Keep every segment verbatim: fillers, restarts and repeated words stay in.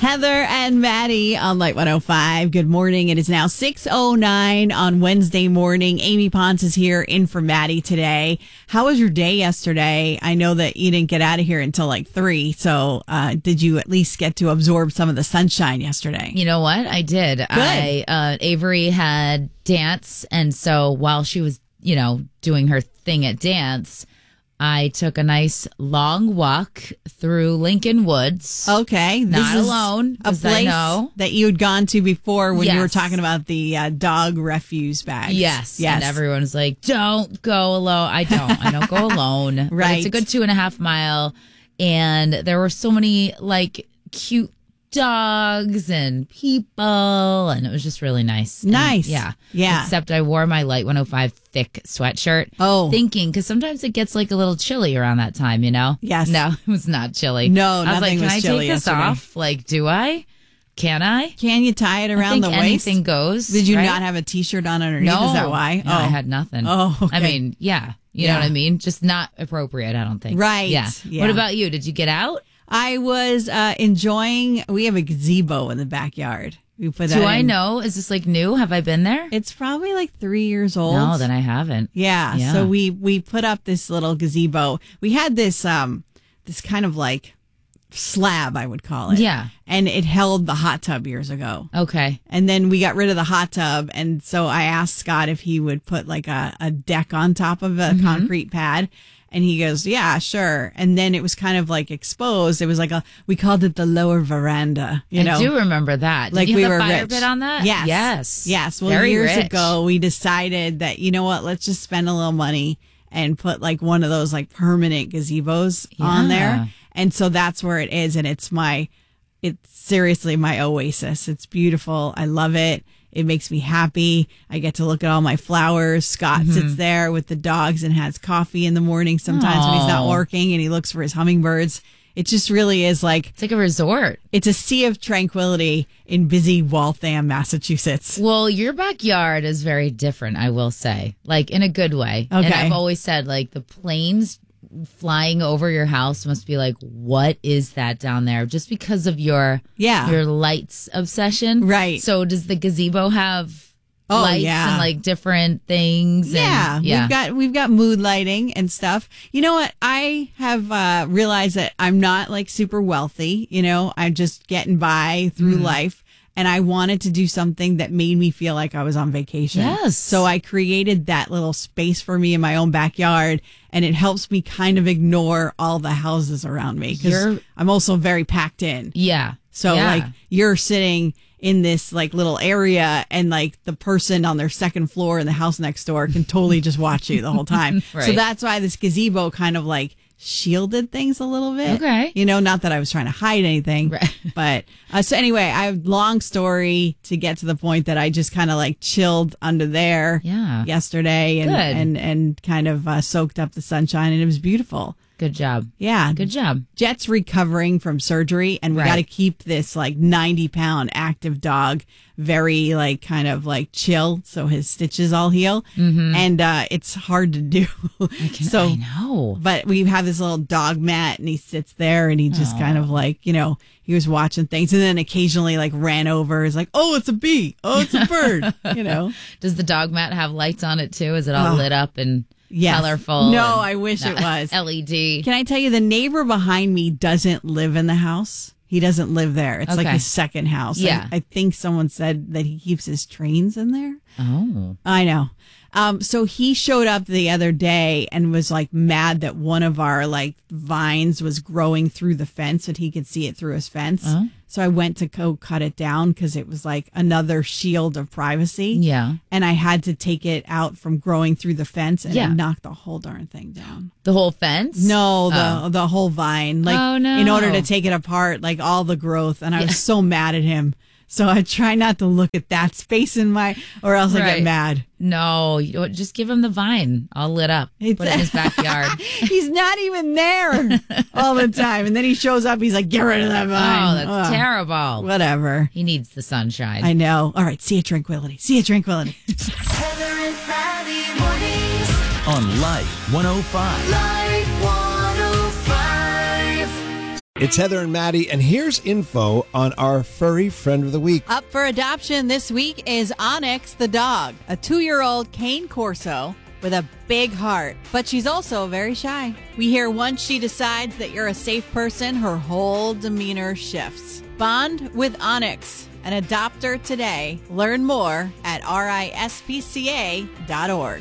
Heather and Maddie on Light one oh five. Good morning. It is now six oh nine on Wednesday morning. Amy Ponce is here in for Maddie today. How was your day yesterday? I know that you didn't get out of here until like three. So uh, did you at least get to absorb some of the sunshine yesterday? You know what? I did. Good. I, uh, Avery had dance. And so while she was, you know, doing her thing at dance, I took a nice long walk through Lincoln Woods. Okay. Not this is alone. A place I know. that you had gone to before when yes. you were talking about the uh, dog refuse bags. Yes. Yes. And everyone's like, don't go alone. I don't. I don't go alone. Right. But it's a good two and a half mile. And there were so many like cute dogs and people, and it was just really nice. Nice. And, yeah. Yeah. Except I wore my Light one oh five thick sweatshirt. Oh. Thinking, because sometimes it gets like a little chilly around that time, you know? Yes. No, it was not chilly. No, I was nothing like, can was I chilly take this yesterday. off? Like, do I? Can I? Can you tie it around I think the waist? anything goes. Did you right? not have a t-shirt on underneath? No. Is that why? No, oh. I had nothing. Oh, okay. I mean, yeah. You Yeah. know what I mean? Just not appropriate, I don't think. Right. Yeah. Yeah. What about you? Did you get out? I was uh, enjoying, we have a gazebo in the backyard. We put that Do I in. know? Is this like new? Have I been there? It's probably like three years old. No, then I haven't. Yeah. Yeah. So we, we put up this little gazebo. We had this, um, this kind of like slab, I would call it. Yeah. And it held the hot tub years ago. Okay. And then we got rid of the hot tub. And so I asked Scott if he would put like a, a deck on top of a Mm-hmm. concrete pad. And he goes, yeah, sure. And then it was kind of like exposed. It was like a, we called it the lower veranda, you know. I do remember that. Did Like you we have were a fire rich. pit on that? Yes. Yes. Yes. Well, Very years rich. ago, we decided that, you know what, let's just spend a little money and put like one of those like permanent gazebos on Yeah. there. And so that's where it is. And it's my, it's seriously my oasis. It's beautiful. I love it. It makes me happy. I get to look at all my flowers. Scott Mm-hmm. sits there with the dogs and has coffee in the morning sometimes when he's not Aw. working, and he looks for his hummingbirds. It just really is like, It's like a resort. it's a sea of tranquility in busy Waltham, Massachusetts. Well, your backyard is very different, I will say, like in a good way. And Okay. I've always said, like, the planes flying over your house must be like, what is that down there? Just because of your Yeah. your lights obsession. Right. So does the gazebo have Oh, lights yeah. and like different things? Yeah, And, yeah. we've got we've got mood lighting and stuff. You know what? I have uh, realized that I'm not like super wealthy. You know, I'm just getting by through life, and I wanted to do something that made me feel like I was on vacation. Yes. So I created that little space for me in my own backyard, and it helps me kind of ignore all the houses around me because You're- I'm also very packed in. yeah. So Yeah. like you're sitting in this like little area, and like the person on their second floor in the house next door can totally just watch you the whole time. So Right. that's why this gazebo kind of like shielded things a little bit. Okay. You know, not that I was trying to hide anything, Right. but uh, so anyway, I have long story to get to the point that I just kind of like chilled under there Yeah. yesterday and, Good. and, and kind of uh, soaked up the sunshine, and it was beautiful. Good job. Yeah. Good job. Jet's recovering from surgery, and we Right. got to keep this like ninety pound active dog very like kind of like chill so his stitches all heal. Mm-hmm. And uh, it's hard to do. I can, so, I know. but we have this little dog mat, and he sits there, and he just kind of like, you know, he was watching things, and then occasionally like ran over. Is like, oh, it's a bee. Oh, it's a bird. You know. Does the dog mat have lights on it too? Is it all Oh. lit up and Yes. colorful? No, and- I wish it was. L E D. Can I tell you, the neighbor behind me doesn't live in the house. He doesn't live there. It's like Okay. his second house. Yeah. I, I think someone said that he keeps his trains in there. Oh. I know. Um, so he showed up the other day and was like mad that one of our like vines was growing through the fence, and he could see it through his fence. Oh. So I went to go cut it down because it was like another shield of privacy. Yeah. And I had to take it out from growing through the fence, and Yeah. it knocked the whole darn thing down. The whole fence? No, the Oh. the whole vine. Like Oh, no. in order to take it apart, like all the growth. And I Yeah. was so mad at him. So I try not to look at that space in my, or else I Right. get mad. No, you don't, just give him the vine all lit up. It's- Put it in his backyard. He's not even there all the time. And then he shows up. He's like, get rid of that vine. Oh, that's Ugh. terrible. Whatever. He needs the sunshine. I know. All right. See you, Tranquility. See you, Tranquility. Heather and Maddie mornings. On Light one oh five. Light one oh five. It's Heather and Maddie, and here's info on our furry friend of the week. Up for adoption this week is Onyx the dog, a two-year-old cane corso with a big heart. But she's also very shy. We hear once she decides that you're a safe person, her whole demeanor shifts. Bond with Onyx and adopt her today. Learn more at R I S P C A dot org.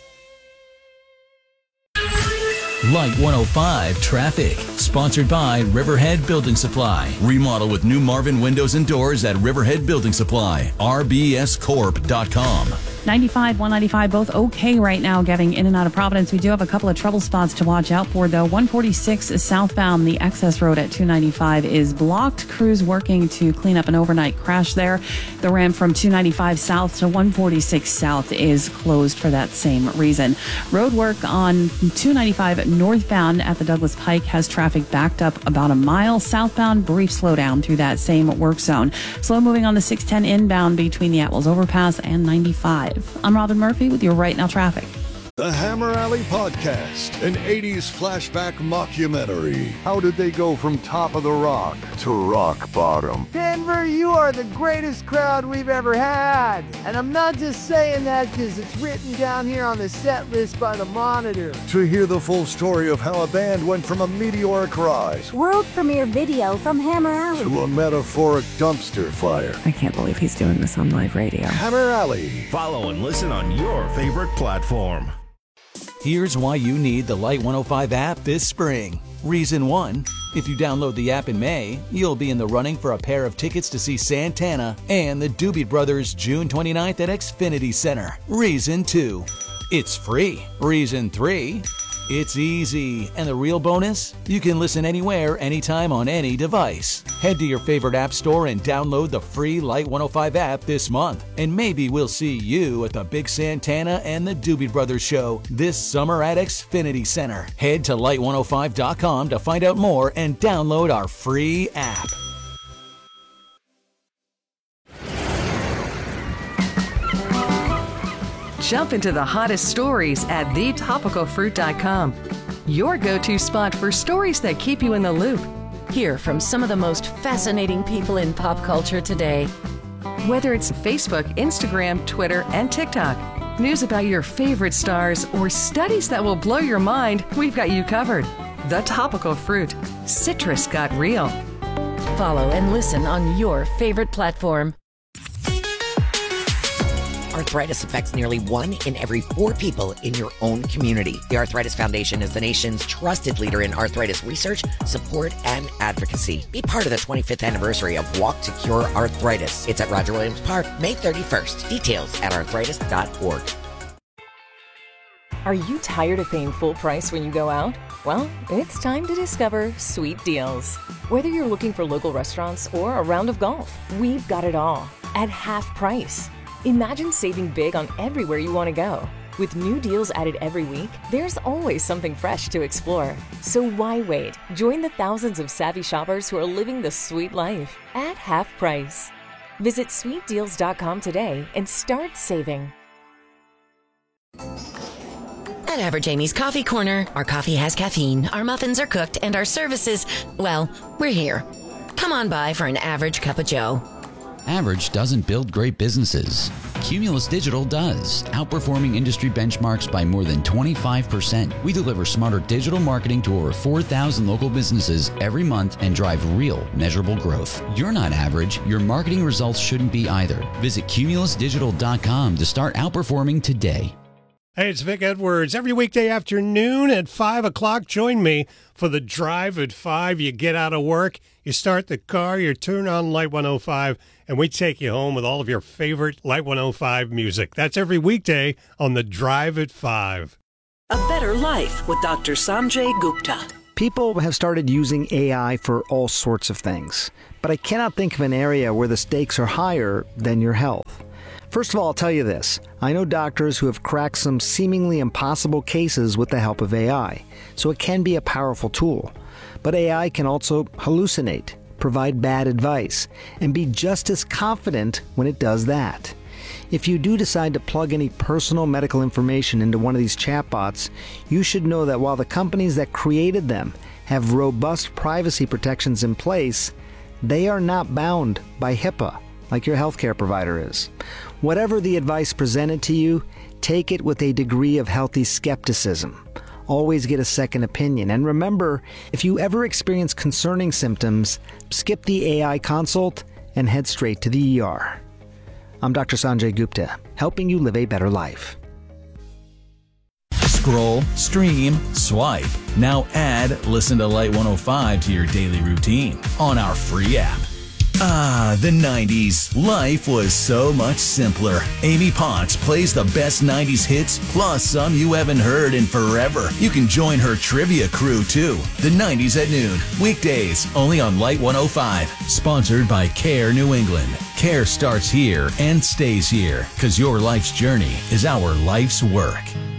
Light one oh five Traffic, sponsored by Riverhead Building Supply. Remodel with new Marvin windows and doors at Riverhead Building Supply. R B S corp dot com. ninety-five, one ninety-five, both okay right now getting in and out of Providence. We do have a couple of trouble spots to watch out for, though. one forty-six is southbound. The access road at two ninety-five is blocked. Crews working to clean up an overnight crash there. The ramp from two ninety-five south to one forty-six south is closed for that same reason. Road work on two ninety-five northbound at the Douglas Pike has traffic backed up about a mile. Southbound, brief slowdown through that same work zone. Slow moving on the six ten inbound between the Atwells Overpass and ninety-five. I'm Robin Murphy with your Right Now Traffic. The Hammer Alley Podcast, an eighties flashback mockumentary. How did they go from top of the rock to rock bottom? Denver, you are the greatest crowd we've ever had. And I'm not just saying that because it's written down here on the set list by the Monitor. To hear the full story of how a band went from a meteoric rise, world premiere video from Hammer Alley, to a metaphoric dumpster fire. I can't believe he's doing this on live radio. Hammer Alley. Follow and listen on your favorite platform. Here's why you need the Light one oh five app this spring. Reason one, if you download the app in May, you'll be in the running for a pair of tickets to see Santana and the Doobie Brothers June twenty-ninth at Xfinity Center. Reason two, it's free. Reason three, it's easy. And the real bonus? You can listen anywhere, anytime on any device. Head to your favorite app store and download the free Light one oh five app this month. And maybe we'll see you at the Big Santana and the Doobie Brothers show this summer at Xfinity Center. Head to light one oh five dot com to find out more and download our free app. Jump into the hottest stories at the topical fruit dot com. Your go-to spot for stories that keep you in the loop. Hear from some of the most fascinating people in pop culture today. Whether it's Facebook, Instagram, Twitter, and TikTok, news about your favorite stars, or studies that will blow your mind, we've got you covered. The Topical Fruit. Citrus got real. Follow and listen on your favorite platform. Arthritis affects nearly one in every four people in your own community. The Arthritis Foundation is the nation's trusted leader in arthritis research, support, and advocacy. Be part of the twenty-fifth anniversary of Walk to Cure Arthritis. It's at Roger Williams Park, May thirty-first. Details at arthritis dot org. Are you tired of paying full price when you go out? Well, it's time to discover Sweet Deals. Whether you're looking for local restaurants or a round of golf, we've got it all at half price. Imagine saving big on everywhere you want to go. With new deals added every week, there's always something fresh to explore. So why wait? Join the thousands of savvy shoppers who are living the sweet life at half price. Visit sweet deals dot com today and start saving. At Average Amy's Coffee Corner, our coffee has caffeine, our muffins are cooked, and our services, well, we're here. Come on by for an average cup of joe. Average doesn't build great businesses. Cumulus Digital does, outperforming industry benchmarks by more than twenty-five percent. We deliver smarter digital marketing to over four thousand local businesses every month and drive real, measurable growth. You're not average. Your marketing results shouldn't be either. Visit cumulus digital dot com to start outperforming today. Hey, it's Vic Edwards. Every weekday afternoon at five o'clock, join me for the Drive at five. You get out of work, you start the car, you turn on Light one oh five, and we take you home with all of your favorite Light one oh five music. That's every weekday on the Drive at five. A Better Life with Doctor Sanjay Gupta. People have started using A I for all sorts of things, but I cannot think of an area where the stakes are higher than your health. First of all, I'll tell you this. I know doctors who have cracked some seemingly impossible cases with the help of A I, so it can be a powerful tool. But A I can also hallucinate, provide bad advice, and be just as confident when it does that. If you do decide to plug any personal medical information into one of these chatbots, you should know that while the companies that created them have robust privacy protections in place, they are not bound by HIPAA like your healthcare provider is. Whatever the advice presented to you, take it with a degree of healthy skepticism. Always get a second opinion. And remember, if you ever experience concerning symptoms, skip the A I consult and head straight to the E R. I'm Doctor Sanjay Gupta, helping you live a better life. Scroll, stream, swipe. Now add Listen to Light one oh five to your daily routine on our free app. Ah, the nineties. Life was so much simpler. Amy Potts plays the best nineties hits, plus some you haven't heard in forever. You can join her trivia crew, too. The nineties at noon. Weekdays, only on Light one oh five. Sponsored by Care New England. Care starts here and stays here, because your life's journey is our life's work.